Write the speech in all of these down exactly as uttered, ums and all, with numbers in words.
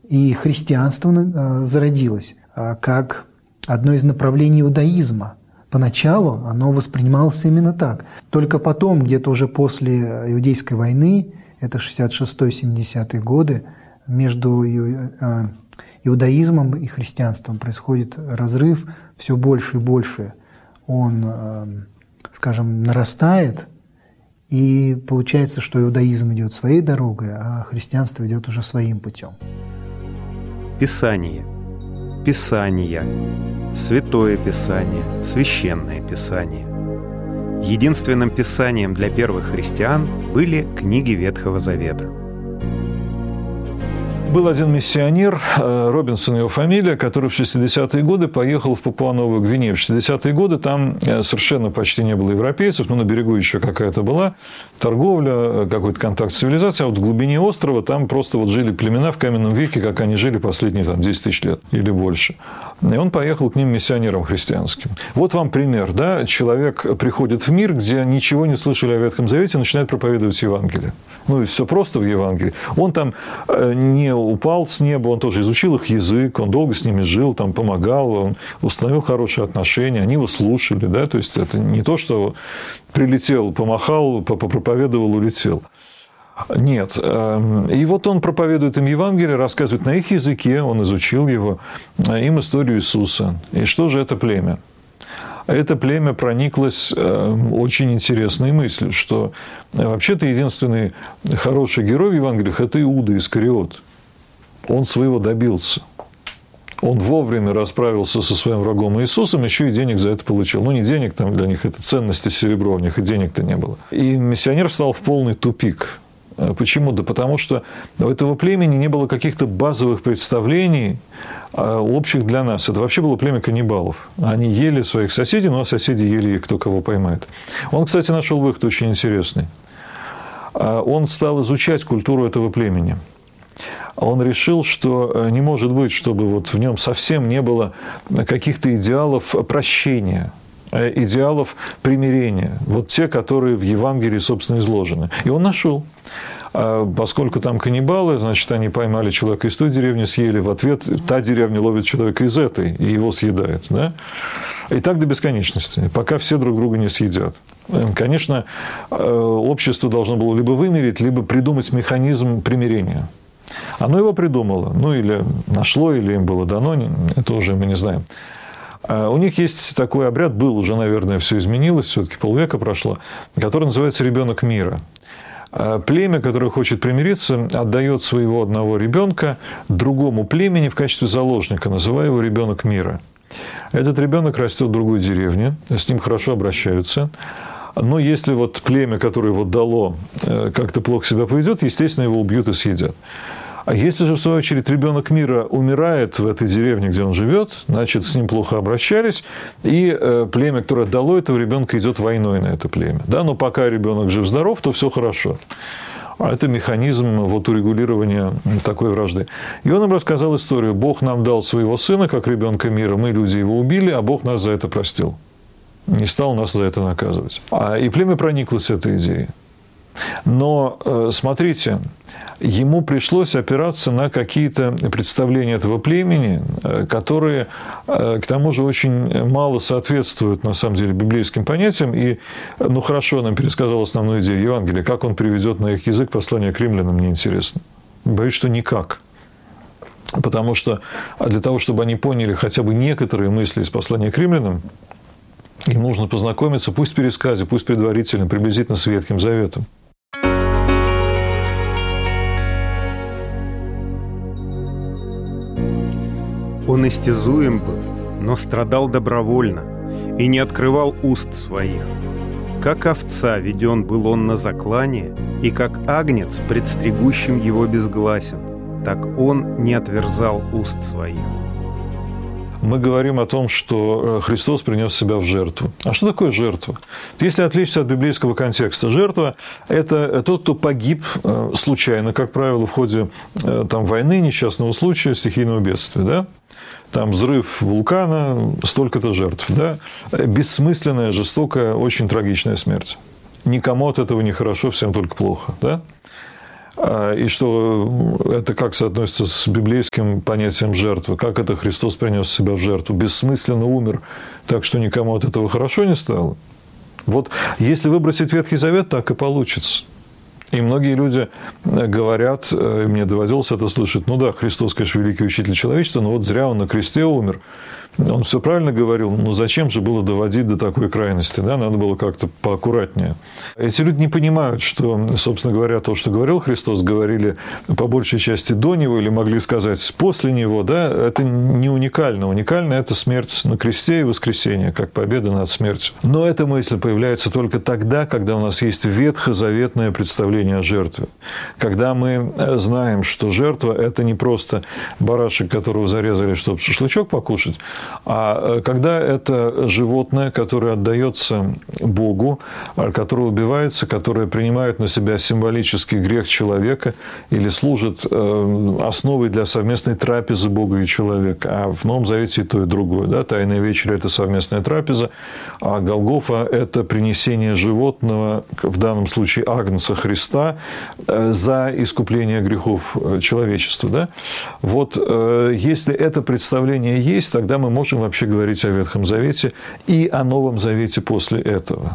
И христианство зародилось как одно из направлений иудаизма. Поначалу оно воспринималось именно так. Только потом, где-то уже после Иудейской войны, это шестьдесят шестой — семидесятые годы, между иудаизмом и христианством происходит разрыв все больше и больше. Он, скажем, нарастает, и получается, что иудаизм идет своей дорогой, а христианство идет уже своим путем. Писание. Писания. Святое Писание, Священное Писание. Единственным писанием для первых христиан были книги Ветхого Завета. Был один миссионер, Робинсон его фамилия, который в шестидесятые годы поехал в Папуа-Новую Гвинею. В шестидесятые годы там совершенно почти не было европейцев, но на берегу еще какая-то была торговля, какой-то контакт с цивилизацией, а вот в глубине острова там просто вот жили племена в каменном веке, как они жили последние там, десять тысяч лет или больше. И он поехал к ним миссионером христианским. Вот вам пример, да, человек приходит в мир, где ничего не слышали о Ветхом Завете, начинает проповедовать Евангелие. Ну, и все просто в Евангелии. Он там не упал с неба, он тоже изучил их язык, он долго с ними жил, там помогал, он установил хорошие отношения, они его слушали, да, то есть это не то, что прилетел, помахал, попроповедовал, улетел. Нет. И вот он проповедует им Евангелие, рассказывает на их языке, он изучил его, им историю Иисуса. И что же это племя? Это племя прониклось очень интересной мыслью, что вообще-то единственный хороший герой в Евангелиях – это Иуда Искариот. Он своего добился. Он вовремя расправился со своим врагом Иисусом, еще и денег за это получил. Ну, не денег, там для них это ценности серебро, у них и денег-то не было. И миссионер встал в полный тупик. Почему? Да потому что у этого племени не было каких-то базовых представлений, общих для нас. Это вообще было племя каннибалов. Они ели своих соседей, но соседи ели их, кто кого поймает. Он, кстати, нашел выход очень интересный. Он стал изучать культуру этого племени. Он решил, что не может быть, чтобы вот в нем совсем не было каких-то идеалов прощения, идеалов примирения. Вот те, которые в Евангелии, собственно, изложены. И он нашел. Поскольку там каннибалы, значит, они поймали человека из той деревни, съели. В ответ та деревня ловит человека из этой и его съедает. Да? И так до бесконечности, пока все друг друга не съедят. Конечно, общество должно было либо вымереть, либо придумать механизм примирения. Оно его придумало. Ну, или нашло, или им было дано. Это уже мы не знаем. У них есть такой обряд, был уже, наверное, все изменилось, все-таки полвека прошло, который называется «ребенок мира». Племя, которое хочет примириться, отдает своего одного ребенка другому племени в качестве заложника, называя его «ребенок мира». Этот ребенок растет в другой деревне, с ним хорошо обращаются. Но если вот племя, которое его дало, как-то плохо себя поведет, естественно, его убьют и съедят. А если же, в свою очередь, ребенок мира умирает в этой деревне, где он живет, значит, с ним плохо обращались, и племя, которое отдало этого ребенка, идет войной на это племя. Да? Но пока ребенок жив-здоров, то все хорошо. А это механизм вот урегулирования такой вражды. И он им рассказал историю. Бог нам дал своего сына, как ребенка мира, мы, люди, его убили, а Бог нас за это простил. Не стал нас за это наказывать. И племя прониклось этой идеей. Но, смотрите, ему пришлось опираться на какие-то представления этого племени, которые, к тому же, очень мало соответствуют, на самом деле, библейским понятиям. И, ну, хорошо, нам пересказал основную идею Евангелия. Как он переведет на их язык послание к римлянам, мне интересно. Боюсь, что никак. Потому что для того, чтобы они поняли хотя бы некоторые мысли из послания к римлянам, им нужно познакомиться, пусть в пересказе, пусть предварительно, приблизительно с Ветхим Заветом. Он истязуем был, но страдал добровольно и не открывал уст своих. Как овца веден был он на заклание, и как агнец, предстригущим его безгласен, так он не отверзал уст своих. Мы говорим о том, что Христос принес себя в жертву. А что такое жертва? Если отвлечься от библейского контекста, жертва – это тот, кто погиб случайно, как правило, в ходе там, войны, несчастного случая, стихийного бедствия. Да? Там взрыв вулкана, столько-то жертв. Да? Бессмысленная, жестокая, очень трагичная смерть. Никому от этого не хорошо, всем только плохо. Да? И что это как соотносится с библейским понятием жертвы? Как это Христос принес себя в жертву? Бессмысленно умер, так что никому от этого хорошо не стало? Вот если выбросить Ветхий Завет, так и получится. И многие люди говорят, и мне доводилось это слышать, ну да, Христос, конечно, великий учитель человечества, но вот зря он на кресте умер. Он все правильно говорил, но зачем же было доводить до такой крайности, да? Надо было как-то поаккуратнее. Эти люди не понимают, что, собственно говоря, то, что говорил Христос, говорили по большей части до Него или могли сказать после Него, да, это не уникально. Уникально – это смерть на кресте и воскресение, как победа над смертью. Но эта мысль появляется только тогда, когда у нас есть ветхозаветное представление о жертве. Когда мы знаем, что жертва – это не просто барашек, которого зарезали, чтобы шашлычок покушать, а когда это животное, которое отдается Богу, которое убивается, которое принимает на себя символический грех человека или служит основой для совместной трапезы Бога и человека. А в Новом Завете и то, и другое. Да? Тайная вечеря – это совместная трапеза, а Голгофа – это принесение животного, в данном случае агнца Христа, за искупление грехов человечества. Да? Вот если это представление есть, тогда мы можем вообще говорить о Ветхом Завете и о Новом Завете после этого.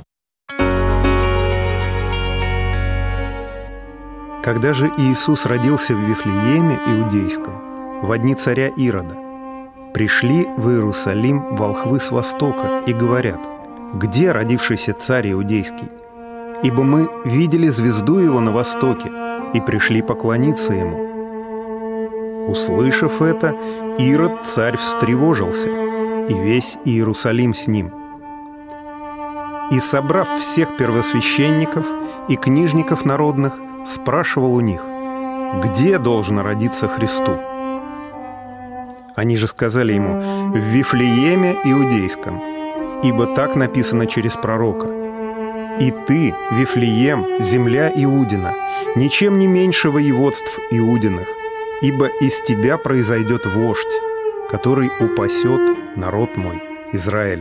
Когда же Иисус родился в Вифлееме Иудейском, во дни царя Ирода, пришли в Иерусалим волхвы с востока и говорят: «Где родившийся царь Иудейский? Ибо мы видели звезду его на востоке и пришли поклониться ему». Услышав это, Ирод царь встревожился, и весь Иерусалим с ним. И, собрав всех первосвященников и книжников народных, спрашивал у них: «Где должно родиться Христу?» Они же сказали ему: «В Вифлееме Иудейском, ибо так написано через пророка: и ты, Вифлеем, земля Иудина, ничем не меньше воеводств Иудиных, ибо из тебя произойдет вождь, который упасет народ мой, Израиля».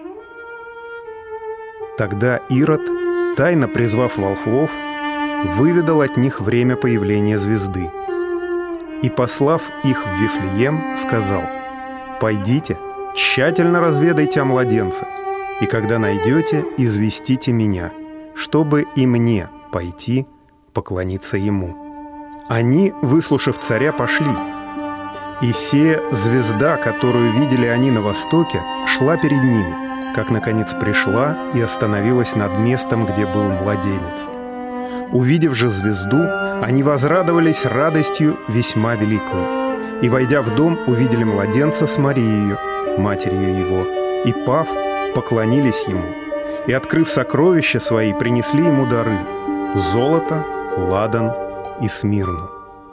Тогда Ирод, тайно призвав волхвов, выведал от них время появления звезды. И, послав их в Вифлеем, сказал: «Пойдите, тщательно разведайте о младенце, и когда найдете, известите меня, чтобы и мне пойти поклониться ему». Они, выслушав царя, пошли. И сея звезда, которую видели они на востоке, шла перед ними, как, наконец, пришла и остановилась над местом, где был младенец. Увидев же звезду, они возрадовались радостью весьма великою. И, войдя в дом, увидели младенца с Марией, матерью его, и, пав, поклонились ему. И, открыв сокровища свои, принесли ему дары – золото, ладан и смирну.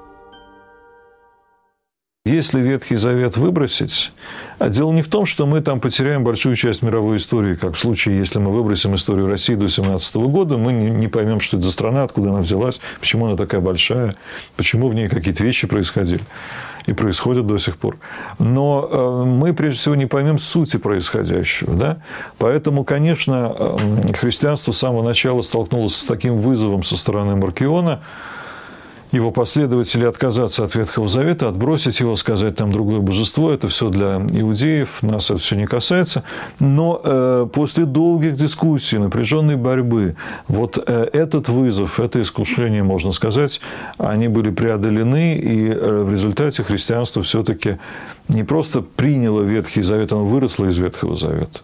Если Ветхий Завет выбросить, а дело не в том, что мы там потеряем большую часть мировой истории, как в случае, если мы выбросим историю России до семнадцатого года, мы не поймем, что это за страна, откуда она взялась, почему она такая большая, почему в ней какие-то вещи происходили и происходят до сих пор. Но мы, прежде всего, не поймем сути происходящего. Да? Поэтому, конечно, христианство с самого начала столкнулось с таким вызовом со стороны Маркиона, его последователи, отказаться от Ветхого Завета, отбросить его, сказать, там другое божество, это все для иудеев, нас это все не касается. Но э, после долгих дискуссий, напряженной борьбы, вот э, этот вызов, это искушение, можно сказать, они были преодолены, и э, в результате христианство все-таки не просто приняло Ветхий Завет, оно выросло из Ветхого Завета.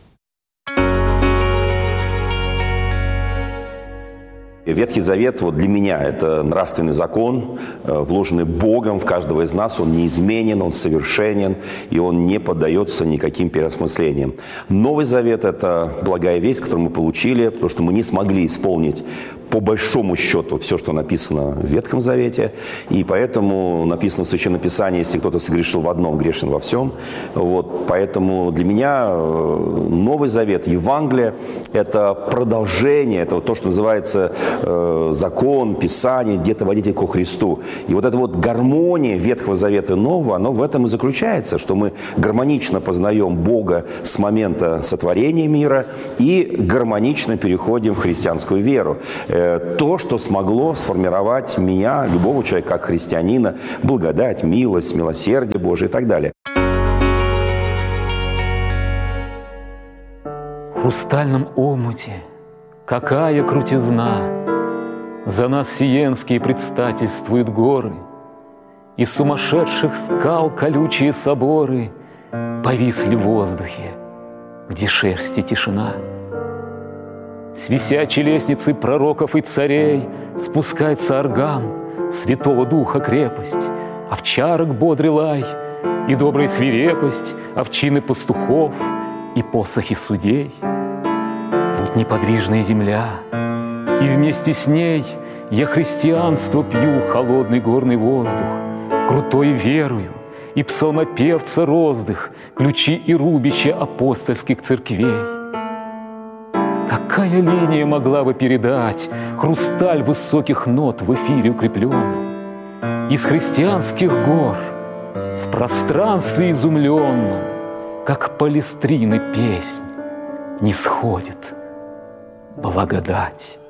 Ветхий Завет вот для меня – это нравственный закон, вложенный Богом в каждого из нас. Он неизменен, он совершенен, и он не поддается никаким переосмыслениям. Новый Завет – это благая весть, которую мы получили, потому что мы не смогли исполнить по большому счету все, что написано в Ветхом Завете. И поэтому написано в Священном Писании: если кто-то согрешил в одном, грешен во всем. Вот, поэтому для меня Новый Завет, Евангелие – это продолжение, это вот то, что называется э, закон, Писание, где-то водитель ко Христу. И вот эта вот гармония Ветхого Завета и Нового, оно в этом и заключается, что мы гармонично познаем Бога с момента сотворения мира и гармонично переходим в христианскую веру. э, то, что смогло сформировать меня, любого человека, как христианина, благодать, милость, милосердие Божие и так далее. В хрустальном омуте какая крутизна! За нас сиенские предстательствуют горы, и сумасшедших скал колючие соборы повисли в воздухе, где шерсть и тишина. С висячей лестницы пророков и царей спускается орган, Святого Духа крепость, овчарок бодрый лай, и добрая свирепость, овчины пастухов и посохи судей. Вот неподвижная земля, и вместе с ней я христианство пью, холодный горный воздух, крутой верою, и псалмопевца роздых, ключи и рубища апостольских церквей. Какая линия могла бы передать хрусталь высоких нот в эфире укрепленном? Из христианских гор в пространстве изумленном, как палестрины песнь, не сходит благодать.